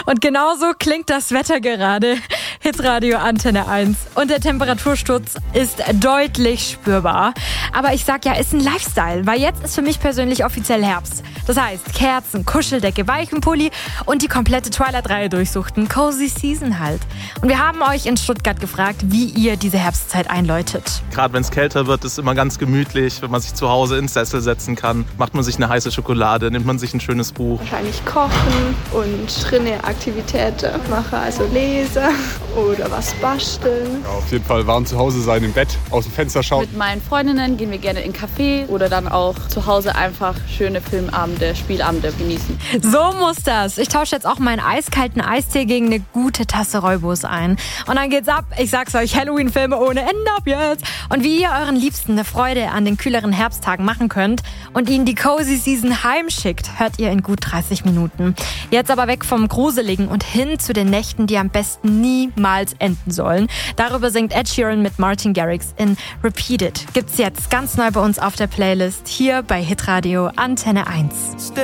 Und genauso klingt das Wetter gerade. Hitradio Antenne 1. Und der Temperatursturz ist deutlich spürbar. Aber ich sag ja, ist ein Lifestyle, weil jetzt ist für mich persönlich offiziell Herbst. Das heißt, Kerzen, Kuscheldecke, weichen Pulli und die komplette Twilight-Reihe durchsuchten. Cozy Season halt. Und wir haben euch in Stuttgart gefragt, wie ihr diese Herbstzeit einläutet. Gerade wenn es kälter wird, ist es immer ganz gemütlich, wenn man sich zu Hause ins Sessel setzen kann. Macht man sich eine heiße Schokolade, nimmt man sich ein schönes Buch. Wahrscheinlich kochen und drinnen Aktivitäten machen, also lesen oder was basteln. Ja, auf jeden Fall warm zu Hause sein, im Bett, aus dem Fenster schauen. Mit meinen Freundinnen gehen wir gerne in einen Café oder dann auch zu Hause einfach schöne Filmabende, Spielabende genießen. So muss das. Ich tausche jetzt auch meinen eiskalten Eistee gegen eine gute Tasse Rooibos ein. Und dann geht's ab. Ich sag's euch, Halloween-Filme ohne Ende ab jetzt. Und wie ihr euren Liebsten eine Freude an den kühleren Herbsttagen machen könnt und ihnen die Cozy Season heimschickt, hört ihr in gut 30 Minuten. Jetzt aber weg vom Gruseligen und hin zu den Nächten, die am besten niemals enden sollen. Darüber singt Ed Sheeran mit Martin Garrix in Repeat It. Gibt's jetzt ganz neu bei uns auf der Playlist hier bei Hitradio Antenne 1.